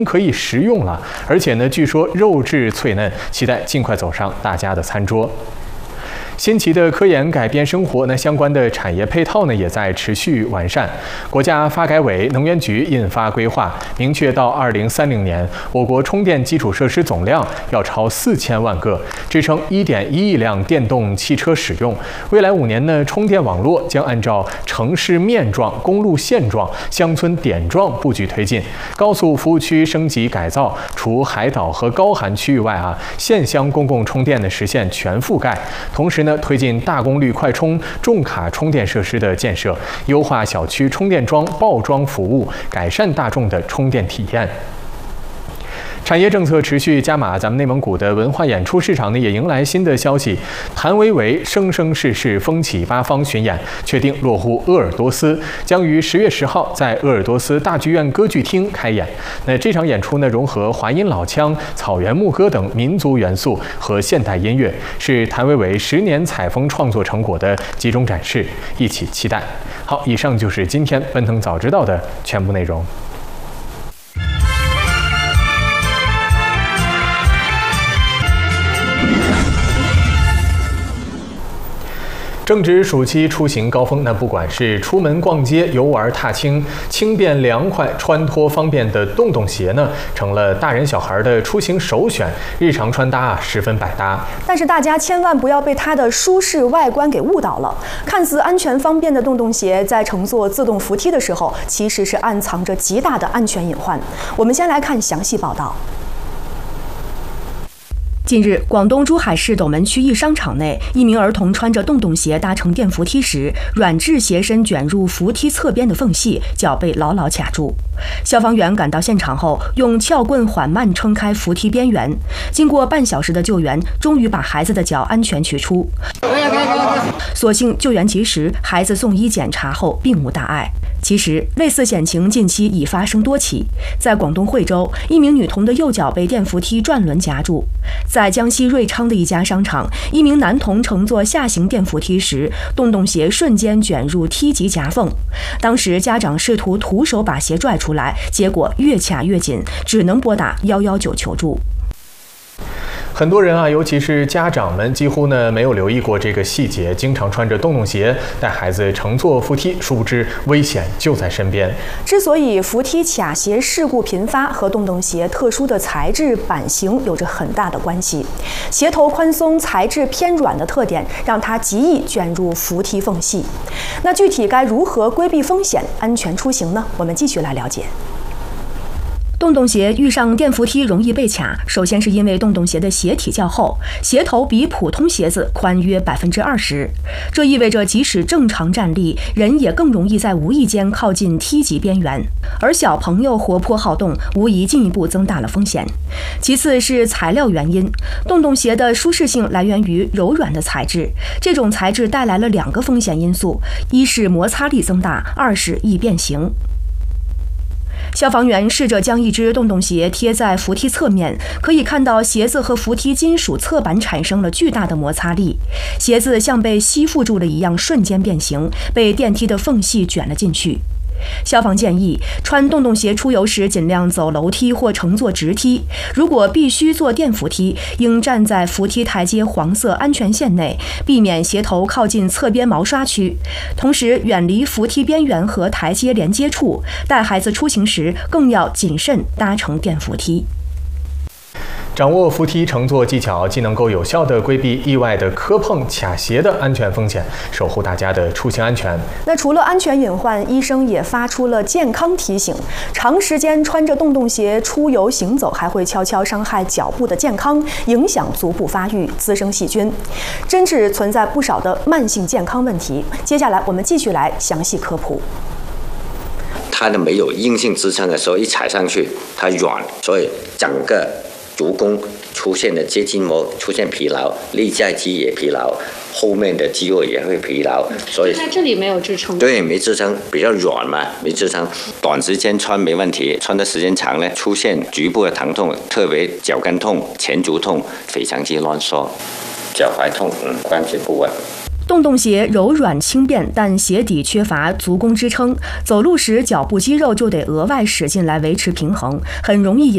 可以食用了，而且呢，据说肉质脆嫩，期待尽快走上大家的餐桌。新奇的科研改变生活，相关的产业配套也在持续完善。国家发改委、能源局印发规划，明确到2030年，我国充电基础设施总量要超4000万个，支撑1.1亿辆电动汽车使用。未来5年充电网络将按照城市面状、公路线状、乡村点状布局推进。高速服务区升级改造，除海岛和高寒区域外县乡公共充电实现全覆盖。同时推进大功率快充、重卡充电设施的建设，优化小区充电桩报装服务，改善大众的充电体验。产业政策持续加码，咱们内蒙古的文化演出市场也迎来新的消息。谭维维生生世世风起八方巡演确定落户鄂尔多斯，将于10月10号在鄂尔多斯大剧院歌剧厅开演。这场演出融合华阴老腔、草原牧歌等民族元素和现代音乐，是谭维维10年采风创作成果的集中展示，一起期待。好，以上就是今天奔腾早知道的全部内容。正值暑期出行高峰，不管是出门逛街、游玩踏青，轻便凉快、穿脱方便的洞洞鞋成了大人小孩的出行首选，日常穿搭十分百搭。 但是大家千万不要被它的舒适外观给误导了，看似安全方便的洞洞鞋，在乘坐自动扶梯的时候，其实是暗藏着极大的安全隐患。我们先来看详细报道。近日，广东珠海市斗门区一商场内，一名儿童穿着洞洞鞋搭乘电扶梯时，软质鞋身卷入扶梯侧边的缝隙，脚被牢牢卡住。消防员赶到现场后，用撬棍缓慢撑开扶梯边缘，经过半小时的救援，终于把孩子的脚安全取出。所幸救援及时，孩子送医检查后并无大碍。其实，类似险情近期已发生多起。在广东惠州，一名女童的右脚被电扶梯转轮夹住；在江西瑞昌的一家商场，一名男童乘坐下行电扶梯时，洞洞鞋瞬间卷入梯级夹缝。当时家长试图徒手把鞋拽出来，结果越卡越紧，只能拨打119求助。很多人尤其是家长们，几乎没有留意过这个细节，经常穿着洞洞鞋带孩子乘坐扶梯，殊不知危险就在身边。之所以扶梯卡鞋事故频发，和洞洞鞋特殊的材质版型有着很大的关系。鞋头宽松、材质偏软的特点，让它极易卷入扶梯缝隙。那具体该如何规避风险、安全出行呢？我们继续来了解。洞洞鞋遇上电扶梯容易被卡，首先是因为洞洞鞋的鞋体较厚，鞋头比普通鞋子宽约20%。这意味着即使正常站立，人也更容易在无意间靠近梯级边缘。而小朋友活泼好动，无疑进一步增大了风险。其次是材料原因，洞洞鞋的舒适性来源于柔软的材质，这种材质带来了2个风险因素：一是摩擦力增大，二是易变形。消防员试着将一只洞洞鞋贴在扶梯侧面，可以看到鞋子和扶梯金属侧板产生了巨大的摩擦力，鞋子像被吸附住了一样瞬间变形，被电梯的缝隙卷了进去。消防建议，穿洞洞鞋出游时尽量走楼梯或乘坐直梯，如果必须坐电扶梯，应站在扶梯台阶黄色安全线内，避免鞋头靠近侧边毛刷区。同时，远离扶梯边缘和台阶连接处，带孩子出行时更要谨慎搭乘电扶梯。掌握扶梯乘坐技巧，既能够有效地规避意外的磕碰、卡鞋的安全风险，守护大家的出行安全。那除了安全隐患，医生也发出了健康提醒：长时间穿着洞洞鞋出游行走，还会悄悄伤害脚部的健康，影响足部发育，滋生细菌，真是存在不少的慢性健康问题。接下来我们继续来详细科普。 它的没有硬性支撑的时候，一踩上去它软，所以整个足弓出现的接筋膜出现疲劳，立在肌也疲劳，后面的肌肉也会疲劳，所以在这里没有支撑。 对，没支撑，比较软嘛，没支撑。短时间穿没问题，穿的时间长呢，出现局部的疼痛，特别脚跟痛、前足痛、腓肠肌乱缩、脚踝痛、关节不稳。 洞洞鞋柔软轻便，但鞋底缺乏足弓支撑，走路时脚部肌肉就得额外使劲来维持平衡，很容易引